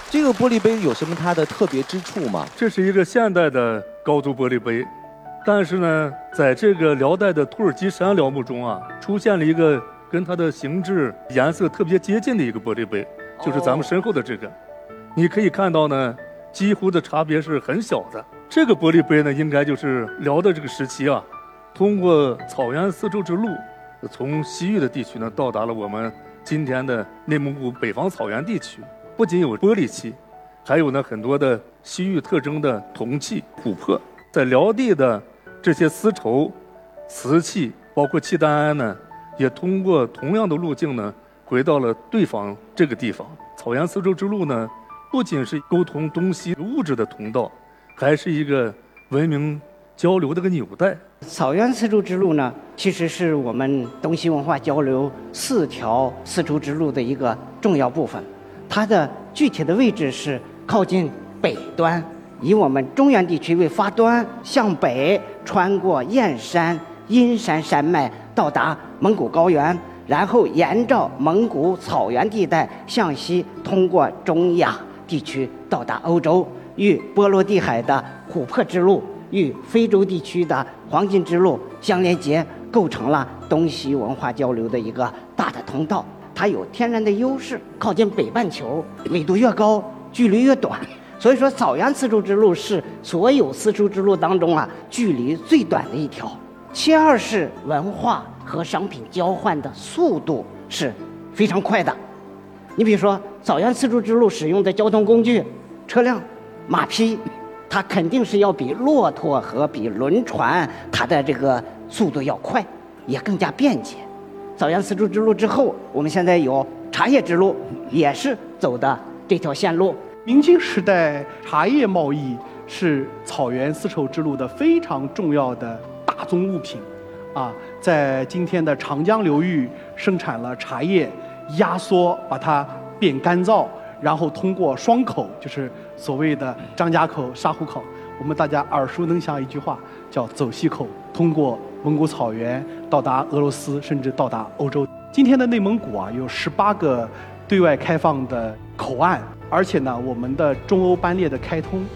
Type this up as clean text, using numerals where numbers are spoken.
这个玻璃杯有什么它的特别之处吗？ 这是一个现代的高足玻璃杯，但是呢，在这个辽代的土耳其山辽墓中啊，出现了一个跟它的形制、颜色特别接近的一个玻璃杯，就是咱们身后的这个。你可以看到呢，几乎的差别是很小的。这个玻璃杯呢，应该就是辽的这个时期啊，通过草原丝绸之路，从西域的地区呢，到达了我们今天的内蒙古北方草原地区。不仅有玻璃器，还有呢很多的西域特征的铜器、琥珀。在辽地的这些丝绸、瓷器，包括契丹胺呢，也通过同样的路径呢，回到了对方这个地方。草原丝绸之路呢，不仅是沟通东西物质的通道，还是一个文明交流的个纽带。 草原丝绸之路呢，其实是我们东西文化交流4条丝绸之路的一个重要部分。它的具体的位置是靠近北端，以我们中原地区为发端，向北穿过燕山、阴山山脉，到达蒙古高原，然后沿着蒙古草原地带向西，通过中亚地区到达欧洲，与波罗的海的琥珀之路与非洲地区的黄金之路相连接，构成了东西文化交流的一个大的通道。它有天然的优势，靠近北半球，纬度越高，距离越短。所以说，草原丝绸之路是所有丝绸之路当中啊，距离最短的一条。其二是文化和商品交换的速度是非常快的。你比如说，草原丝绸之路使用的交通工具、车辆、马匹，它肯定是要比骆驼和比轮船它的这个速度要快，也更加便捷。草原丝绸之路之后，我们现在有茶叶之路，也是走的这条线路。 明清时代，茶叶贸易是草原丝绸之路的非常重要的大宗物品，在今天的长江流域生产了茶叶，压缩把它变干燥，然后通过双口，就是所谓的张家口、沙湖口，我们大家耳熟能详一句话叫走西口，通过蒙古草原到达俄罗斯，甚至到达欧洲。今天的内蒙古有18个对外开放的口岸，而且呢，我们的中欧班列的开通